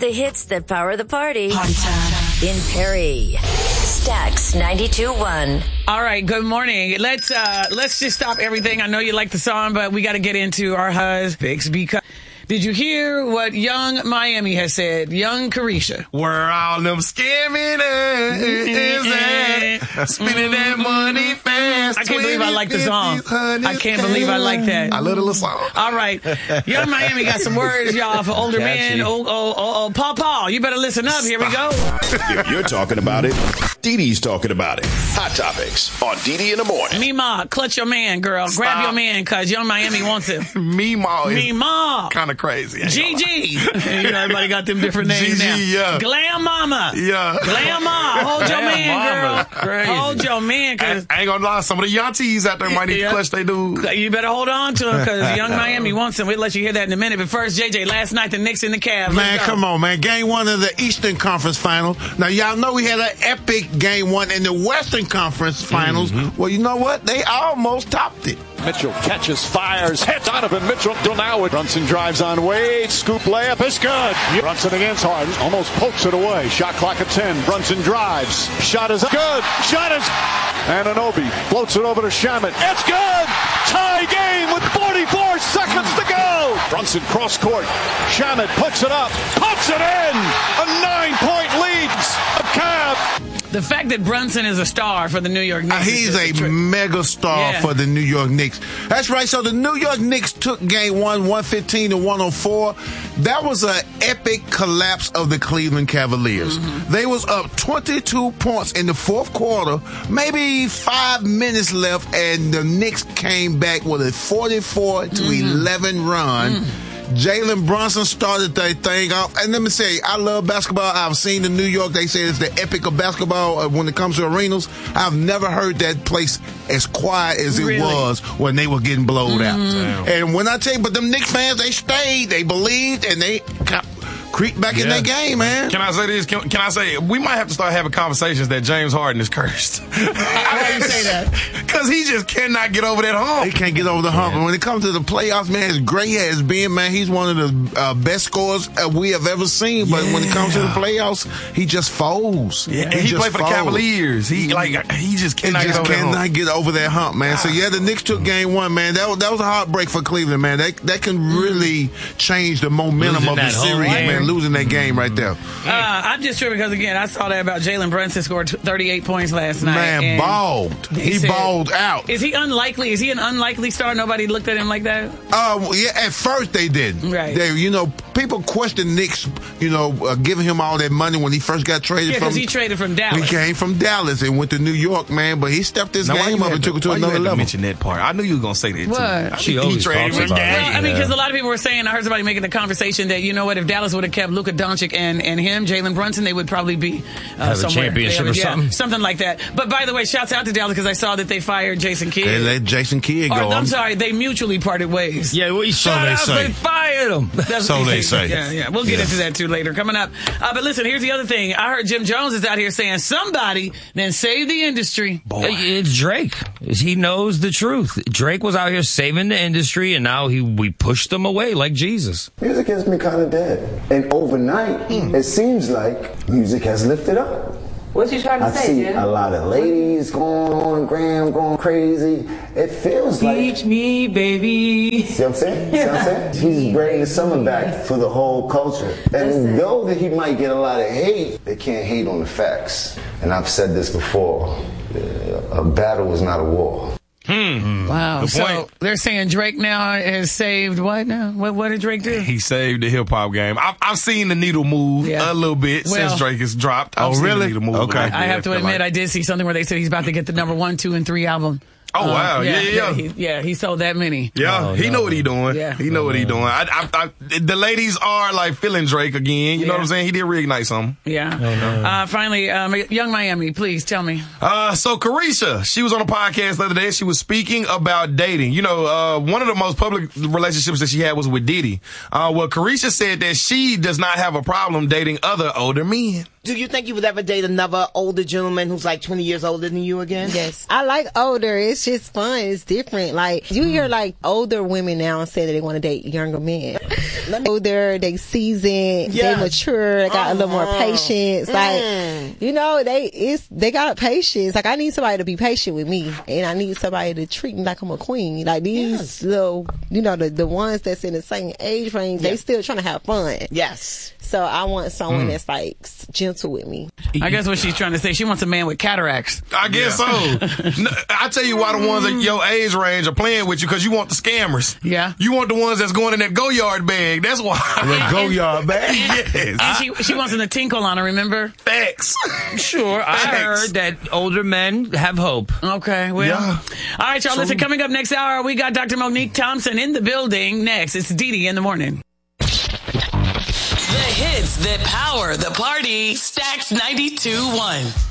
the hits that power the party. Party time. In Perry. Stax 92.1. All right, good morning. Let's just stop everything. I know you like the song, but we got to get into our husbands because did you hear what Young Miami has said? Young Carisha. Where all them scamming is at? Spending that money fast. I can't believe I like the song. I can't believe I like that. I love the little song. All right. Young Miami got some words, y'all, for older men. Paul, you better listen up. Here we go. If you're talking about it, Dee Dee's talking about it. Hot Topics on Dee Dee in the morning. Mima, clutch your man, girl. Stop. Grab your man, because Young Miami wants him. Mima. Kind of crazy. Gigi. You know, everybody got them different names Gigi, now. yeah. Glam Mama. Yeah. Glam Mama. Hold your man, girl. Crazy. Hold your man, because I ain't gonna lie, some of the yantees out there might need to clutch they dude. you better hold on to him, because Young Miami wants him. We'll let you hear that in a minute. But first, JJ, last night the Knicks in the Cavs. Man, come on, man. Game one of the Eastern Conference Final. Now, y'all know we had an epic game one in the Western Conference Finals. Well, you know what? They almost topped it. Mitchell catches, fires, hits Donovan Mitchell. Now Brunson drives on Wade. Scoop layup is good. Brunson against Harden. Almost pokes it away. Shot clock at 10. Brunson drives. Shot is good. Shot is... Anunoby floats it over to Shamet. It's good. Tie game with 44 seconds to go. Brunson cross court. Shamet puts it up. Puts it in. A 9-point lead of Cavs. The fact that Brunson is a star for the New York Knicks. He's a mega star for the New York Knicks. That's right. So the New York Knicks took game one, 115-104. That was an epic collapse of the Cleveland Cavaliers. They was up 22 points in the fourth quarter, maybe 5 minutes left, and the Knicks came back with a 44-11 run. Jalen Brunson started that thing off. And let me say, I love basketball. I've seen in New York, they say it's the epic of basketball when it comes to arenas. I've never heard that place as quiet as it was when they were getting blowed out. And when I tell you, but them Knicks fans, they stayed, they believed, and they creep back in their game, man. Can I say this? Can I say, we might have to start having conversations that James Harden is cursed. Why do you say that? Because he just cannot get over that hump. He can't get over the hump. And when it comes to the playoffs, man, as great as being, man, he's one of the best scorers we have ever seen. But when it comes to the playoffs, he just folds. Yeah, he played for the Cavaliers. He just cannot get over that hump, man. So, yeah, the Knicks took game one, man. That was a heartbreak for Cleveland, man. That can really change the momentum of the series, man. Losing that game right there. I'm just sure because, again, I saw that about Jalen Brunson scored 38 points last night. Man, balled. He balled out. Is he unlikely? Is he an unlikely star? Nobody looked at him like that? Yeah, at first they didn't. Right. People questioned Knicks, giving him all that money when he first got traded from. Yeah, because he traded from Dallas. He came from Dallas and went to New York, man, but he stepped his game up and took it to another level. Mention that part. I knew you were going to say that, too. What? He traded from Dallas. I mean, because a lot of people were saying, I heard somebody making the conversation that, you know what, if Dallas would have kept Luka Doncic and him, Jalen Brunson, they would probably be have somewhere. A championship or something. Something like that. But by the way, shouts out to Dallas because I saw that they fired Jason Kidd. They let Jason Kidd go. I'm sorry, they mutually parted ways. Yeah, well, they fired him. So they say. Yeah. We'll get into that too later. Coming up. But listen, here's the other thing. I heard Jim Jones is out here saying somebody then save the industry. Boy. It's Drake. He knows the truth. Drake was out here saving the industry, and now we pushed him away like Jesus. Music has been kind of dead. And overnight, it seems like music has lifted up. What's you trying to say, Jim? I see a lot of ladies going on gram, going crazy. It feels like... Teach me, baby. See what I'm saying? He's bringing the summer back for the whole culture. And though that he might get a lot of hate, they can't hate on the facts. And I've said this before, a battle is not a war. Wow. So they're saying Drake now has saved what now? What did Drake do? He saved the hip hop game. I've seen the needle move a little bit since Drake has dropped. I've seen the needle move. Okay. I have to admit, I did see something where they said he's about to get the number 1, 2, and 3 album. Oh, wow. He sold that many. Yeah, he know what he doing. Yeah. He know what he doing. The ladies are like feeling Drake again. You know what I'm saying? He did reignite something. Yeah. Finally, Young Miami, please tell me. So Carisha, she was on a podcast the other day. She was speaking about dating. One of the most public relationships that she had was with Diddy. Carisha said that she does not have a problem dating other older men. Do you think you would ever date another older gentleman who's like 20 years older than you again? Yes. I like older. It's just fun. It's different. Like, you hear like older women now say that they want to date younger men. Older, they seasoned, they mature, they got a little more patience. Like, you know, they got patience. Like, I need somebody to be patient with me, and I need somebody to treat me like I'm a queen. Like, these little, you know, the ones that's in the same age range, they still trying to have fun. Yes. So I want someone that's like gentle with me. I guess what she's trying to say, she wants a man with cataracts. I guess so. I tell you why the ones at your age range are playing with you, because you want the scammers. Yeah. You want the ones that's going in that go-yard bag. That's why. The go-yard bag? Yes. And she wants him to tinkle on her, remember? Facts. Sure. I heard that older men have hope. Okay, well. Yeah. All right, y'all, listen, coming up next hour, we got Dr. Monique Thompson in the building. Next, it's Dee in the morning. The hits that power the party. Stacks 92.1.